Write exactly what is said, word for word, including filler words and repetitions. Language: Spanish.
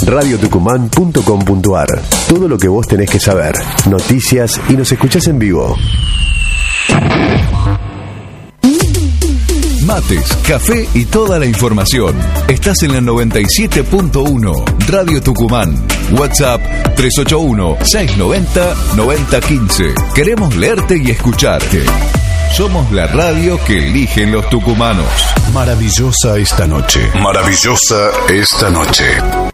radio tucumán punto com punto ar. Todo lo que vos tenés que saber. Noticias y nos escuchás en vivo. Mates, café y toda la información. Estás en la noventa y siete punto uno, Radio Tucumán. WhatsApp tres ocho uno, seis nueve cero, nueve cero uno cinco. Queremos leerte y escucharte. Somos la radio que eligen los tucumanos. Maravillosa esta noche. Maravillosa esta noche.